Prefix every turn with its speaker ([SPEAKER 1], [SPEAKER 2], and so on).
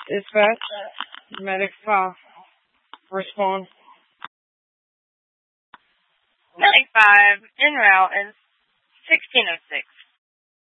[SPEAKER 1] Dispatch, medic 5, respond.
[SPEAKER 2] Medic 5, en route is 1606.